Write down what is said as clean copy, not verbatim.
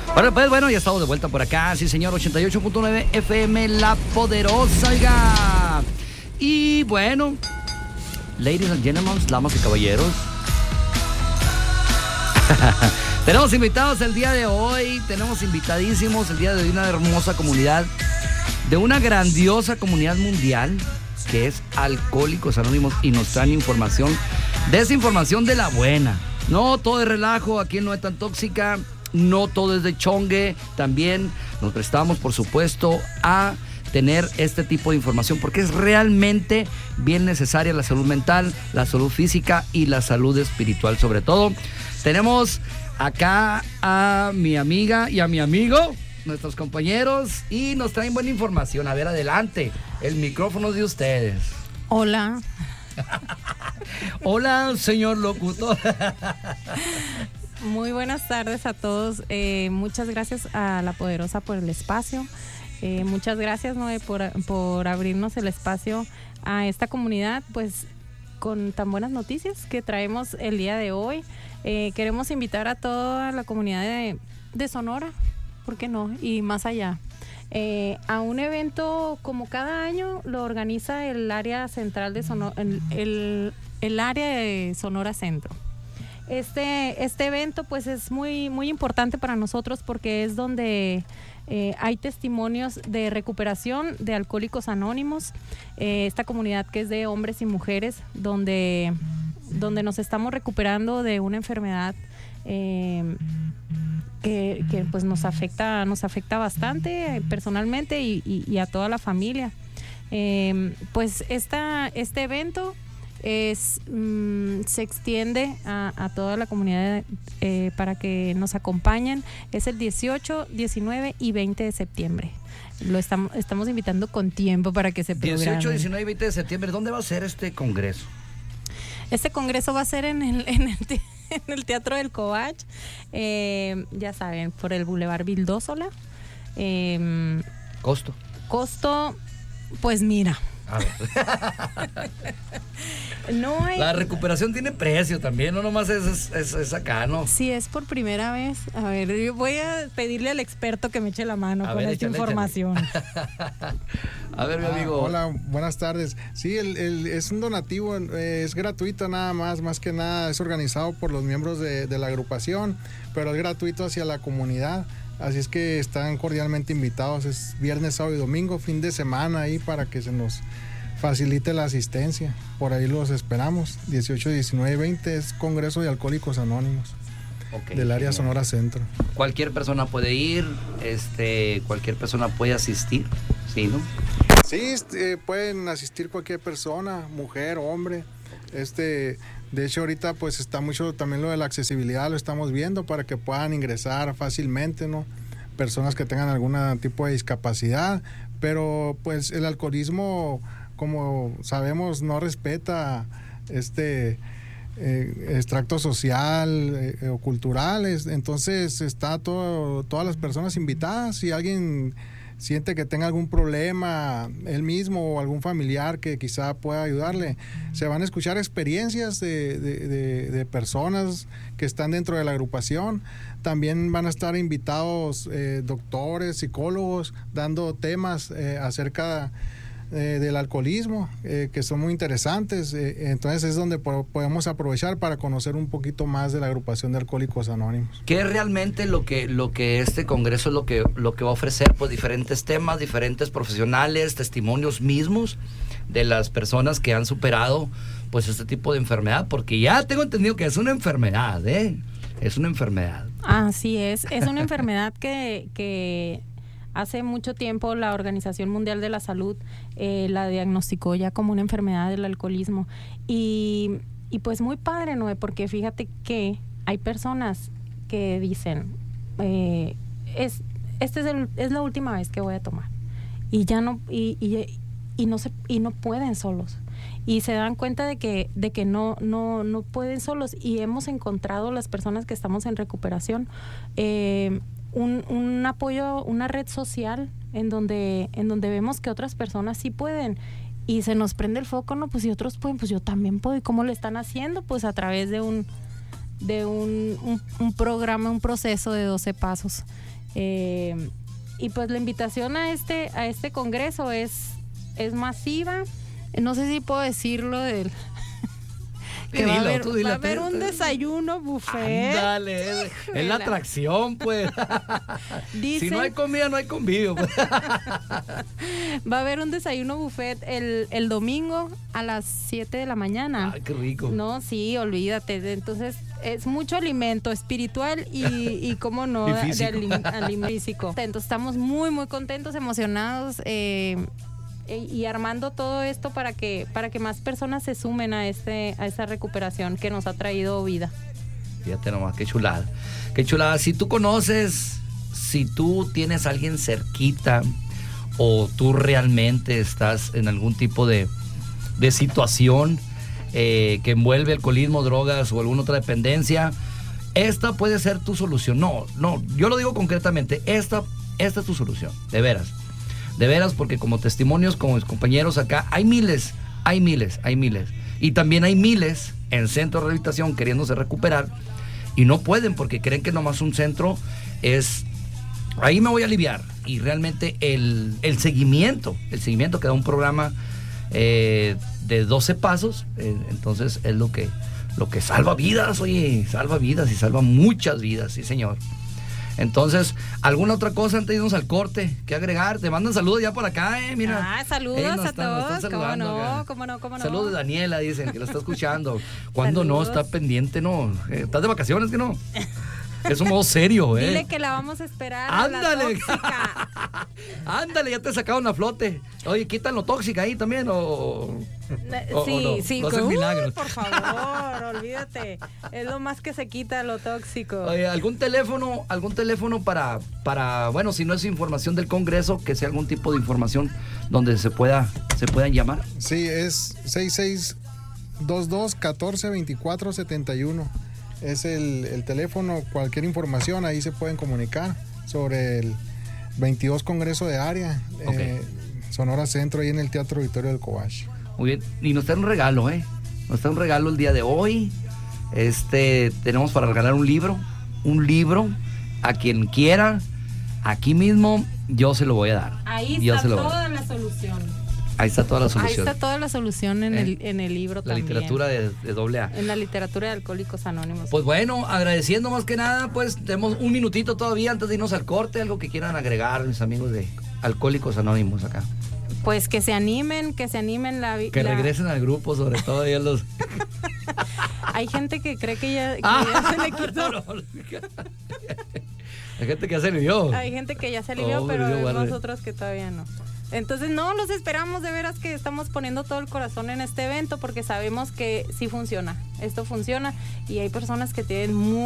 Bueno, pues bueno, ya estamos de vuelta por acá, sí señor, 88.9 FM La Poderosa, oiga. Y bueno, ladies and gentlemen, damas y caballeros, tenemos invitados el día de hoy, tenemos invitadísimos el día de hoy, una hermosa comunidad, de una grandiosa comunidad mundial, que es Alcohólicos Anónimos, y nos traen información, desinformación de la buena. No todo es relajo, aquí no es tan tóxica, no todo es de chongue, también nos prestamos, por supuesto, a tener este tipo de información, porque es realmente bien necesaria la salud mental, la salud física y la salud espiritual sobre todo. Tenemos acá a mi amiga y a mi amigo, nuestros compañeros, y nos traen buena información. A ver, adelante, el micrófono es de ustedes. Hola. Hola, señor locutor. Muy buenas tardes a todos. Muchas gracias a La Poderosa por el espacio. Muchas gracias, Noé, por abrirnos el espacio a esta comunidad, pues con tan buenas noticias que traemos el día de hoy. Queremos invitar a toda la comunidad de Sonora, ¿por qué no? Y más allá. A un evento como cada año lo organiza el área central de Sonora, el área de Sonora Centro. Este evento pues es muy, muy importante para nosotros porque es donde hay testimonios de recuperación de Alcohólicos Anónimos, esta comunidad que es de hombres y mujeres, donde nos estamos recuperando de una enfermedad que pues nos afecta bastante personalmente y a toda la familia. Pues este evento se extiende a toda la comunidad para que nos acompañen. Es el 18, 19 y 20 de septiembre. Estamos invitando con tiempo para que se programen. 18, 19 y 20 de septiembre. ¿Dónde va a ser este congreso? Este congreso va a ser en el Teatro del Covach, ya saben, por el Boulevard Vildósola. Costo, pues mira. A ver. No hay... La recuperación tiene precio también, no nomás es acá, ¿no? Sí, es por primera vez. A ver, yo voy a pedirle al experto que me eche la mano con esta información. A ver, mi amigo. Hola, buenas tardes. Sí, es un donativo, es gratuito nada más que nada, es organizado por los miembros de la agrupación, pero es gratuito hacia la comunidad. Así es que están cordialmente invitados. Es viernes, sábado y domingo, fin de semana ahí para que se nos facilite la asistencia. Por ahí los esperamos. 18, 19 y 20 es Congreso de Alcohólicos Anónimos, del área Sonora Centro. Cualquier persona puede ir, cualquier persona puede asistir, ¿sí, no? Sí, pueden asistir cualquier persona, mujer, hombre. De hecho, ahorita pues está mucho también lo de la accesibilidad, lo estamos viendo para que puedan ingresar fácilmente, ¿no? Personas que tengan algún tipo de discapacidad, pero pues el alcoholismo, como sabemos, no respeta extracto social o cultural, entonces está todas las personas invitadas. Si alguien siente que tenga algún problema, él mismo o algún familiar que quizá pueda ayudarle, se van a escuchar experiencias de personas que están dentro de la agrupación. También van a estar invitados doctores, psicólogos, dando temas acerca del alcoholismo, que son muy interesantes. Entonces es donde podemos aprovechar para conocer un poquito más de la agrupación de Alcohólicos Anónimos. ¿Qué es realmente lo que este congreso lo que va a ofrecer? Pues diferentes temas, diferentes profesionales, testimonios mismos de las personas que han superado pues este tipo de enfermedad, porque ya tengo entendido que es una enfermedad, es una enfermedad. Así es una enfermedad que hace mucho tiempo la Organización Mundial de la Salud la diagnosticó ya como una enfermedad del alcoholismo. Y pues muy padre, ¿no? Porque fíjate que hay personas que dicen, es la última vez que voy a tomar. Y ya no, no pueden solos. Y se dan cuenta de que no pueden solos. Y hemos encontrado, las personas que estamos en recuperación, un apoyo, una red social en donde vemos que otras personas sí pueden y se nos prende el foco, no, pues si otros pueden, pues yo también puedo. ¿Y cómo lo están haciendo? Pues a través de un programa, un proceso de 12 pasos Y pues la invitación a este congreso es masiva. No sé si puedo decirlo del... que va a haber un desayuno buffet. Ándale, es la atracción, pues. Si no hay comida, no hay convivio, pues. Va a haber un desayuno buffet el domingo a las 7 de la mañana. Ay, qué rico. No, sí, olvídate. Entonces, es mucho alimento espiritual y cómo no, y físico. de alimento físico. Entonces, estamos muy, muy contentos, emocionados, y armando todo esto para que más personas se sumen a esa recuperación que nos ha traído vida. Fíjate nomás, qué chulada. Qué chulada. Si tú conoces, si tú tienes a alguien cerquita o tú realmente estás en algún tipo de situación que envuelve alcoholismo, drogas o alguna otra dependencia, esta puede ser tu solución. No, yo lo digo concretamente, esta es tu solución, de veras. De veras, porque como testimonios, como mis compañeros acá, hay miles. Y también hay miles en centros de rehabilitación queriéndose recuperar y no pueden porque creen que nomás un centro es... Ahí me voy a aliviar. Y realmente el seguimiento que da un programa de 12 pasos, entonces es lo que salva vidas, oye, salva vidas y salva muchas vidas, sí señor. Entonces, ¿alguna otra cosa antes de irnos al corte que agregar? Te mandan saludos ya por acá, mira. Saludos a todos. ¿Cómo no? Saludos de Daniela, dicen, que lo está escuchando. ¿Cuándo no? Está pendiente, ¿no? ¿Estás de vacaciones, que no? Es un modo serio, Dile que la vamos a esperar. ¡Ándale! tóxica. Ándale, ya te sacaron a flote. Oye, ¿quitan lo tóxica ahí también o sí. No hacen milagros. Por favor, olvídate. Es lo más que se quita lo tóxico. Oye, ¿algún teléfono para bueno, si no es información del Congreso, que sea algún tipo de información donde se puedan llamar? Sí, es 6622-142471. Es el teléfono, cualquier información, ahí se pueden comunicar sobre el 22 Congreso de Área, Okay. Sonora Centro, ahí en el Teatro Victorio del Cobach. Muy bien, y nos trae un regalo, nos trae un regalo el día de hoy. Tenemos para regalar un libro a quien quiera, aquí mismo yo se lo voy a dar. Ahí está toda la solución. Ahí está toda la solución. Ahí está toda la solución en el libro la también. La literatura de AA. En la literatura de Alcohólicos Anónimos. Pues bueno, agradeciendo más que nada, pues tenemos un minutito todavía antes de irnos al corte, algo que quieran agregar mis amigos de Alcohólicos Anónimos acá. Pues que se animen que regresen al grupo, sobre todo ya los... Hay gente que cree que ya se le quitó. No. Hay gente que ya se alivió. Hay gente que ya se alivió, pero hay nosotros que todavía no. Entonces, no, los esperamos, de veras que estamos poniendo todo el corazón en este evento porque sabemos que sí funciona, esto funciona y hay personas que tienen